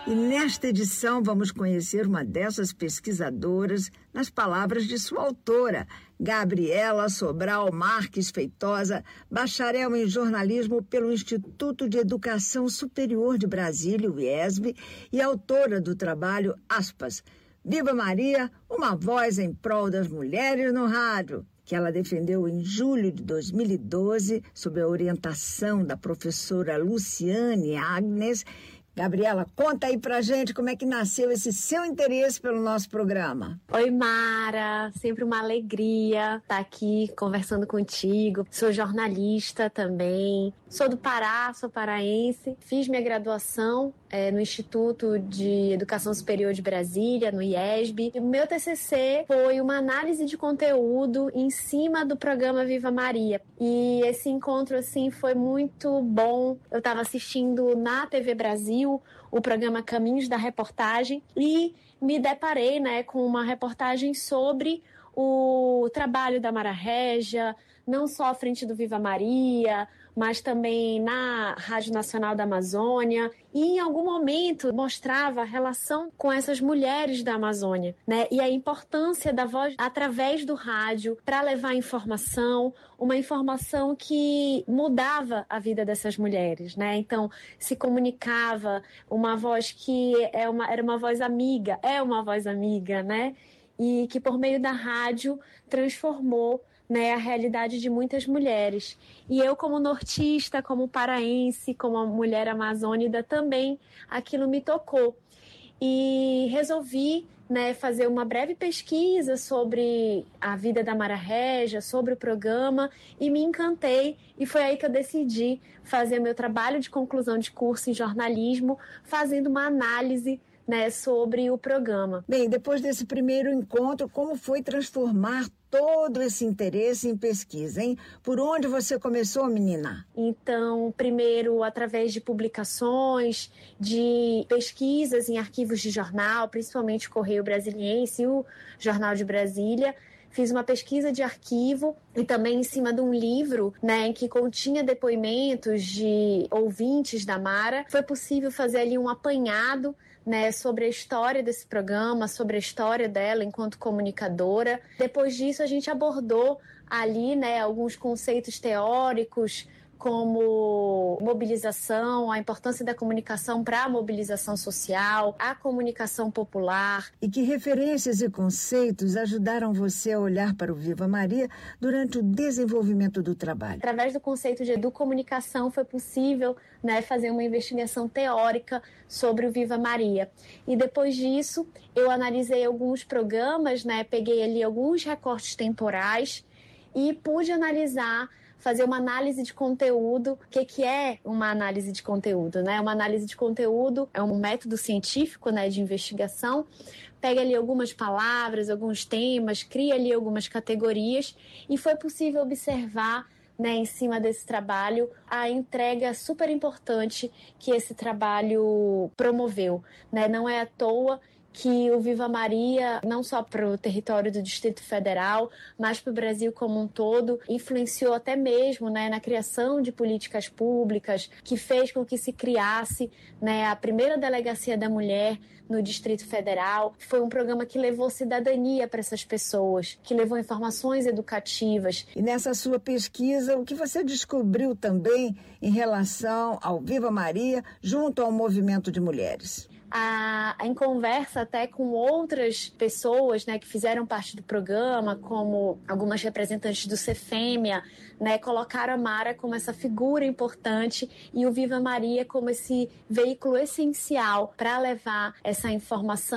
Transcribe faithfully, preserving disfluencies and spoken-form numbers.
E nesta edição vamos conhecer uma dessas pesquisadoras nas palavras de sua autora, Gabriela Sobral Marques Feitosa, bacharel em jornalismo pelo Instituto de Educação Superior de Brasília, o I E S B, e autora do trabalho, aspas, Viva Maria, uma voz em prol das mulheres no rádio, que ela defendeu em julho de dois mil e doze, sob a orientação da professora Luciane Agnes. Gabriela, conta aí pra gente como é que nasceu esse seu interesse pelo nosso programa. Oi, Mara, sempre uma alegria estar aqui conversando contigo. Sou jornalista também, sou do Pará, sou paraense. Fiz minha graduação é, no Instituto de Educação Superior de Brasília, no I E S B. E o meu T C C foi uma análise de conteúdo em cima do programa Viva Maria. E esse encontro, assim, foi muito bom. Eu estava assistindo na T V Brasil o programa Caminhos da Reportagem e me deparei, né, com uma reportagem sobre o trabalho da Mara Régia, não só à frente do Viva Maria, mas também na Rádio Nacional da Amazônia, e em algum momento mostrava a relação com essas mulheres da Amazônia, né? E a importância da voz através do rádio para levar informação, uma informação que mudava a vida dessas mulheres, né? Então, se comunicava uma voz que é uma, era uma voz amiga, é uma voz amiga, né? E que por meio da rádio transformou, né, a realidade de muitas mulheres. E eu, como nortista, como paraense, como uma mulher amazônida, também aquilo me tocou. E resolvi, né, fazer uma breve pesquisa sobre a vida da Mara Régia, sobre o programa, e me encantei. E foi aí que eu decidi fazer meu trabalho de conclusão de curso em jornalismo, fazendo uma análise, né, sobre o programa. Bem, depois desse primeiro encontro, como foi transformar todo esse interesse em pesquisa, hein? Por onde você começou, menina? Então, primeiro, através de publicações, de pesquisas em arquivos de jornal, principalmente o Correio Brasiliense e o Jornal de Brasília. Fiz uma pesquisa de arquivo e também em cima de um livro, né, em que continha depoimentos de ouvintes da Mara. Foi possível fazer ali um apanhado, né, sobre a história desse programa, sobre a história dela enquanto comunicadora. Depois disso, a gente abordou ali, né, alguns conceitos teóricos, como mobilização, a importância da comunicação para a mobilização social, a comunicação popular. E que referências e conceitos ajudaram você a olhar para o Viva Maria durante o desenvolvimento do trabalho? Através do conceito de educomunicação foi possível, né, fazer uma investigação teórica sobre o Viva Maria. E depois disso, eu analisei alguns programas, né, peguei ali alguns recortes temporais e pude analisar, fazer uma análise de conteúdo. O que, que é uma análise de conteúdo, né? Uma análise de conteúdo é um método científico, né, de investigação. Pega ali algumas palavras, alguns temas, cria ali algumas categorias e foi possível observar, né, em cima desse trabalho, a entrega super importante que esse trabalho promoveu, né? Não é à toa que o Viva Maria, não só para o território do Distrito Federal, mas para o Brasil como um todo, influenciou até mesmo, né, na criação de políticas públicas, que fez com que se criasse, né, a primeira delegacia da mulher no Distrito Federal. Foi um programa que levou cidadania para essas pessoas, que levou informações educativas. E nessa sua pesquisa, o que você descobriu também em relação ao Viva Maria junto ao movimento de mulheres? A, em conversa até com outras pessoas, né, que fizeram parte do programa, como algumas representantes do Cefêmea, né, colocaram a Mara como essa figura importante e o Viva Maria como esse veículo essencial para levar essa informação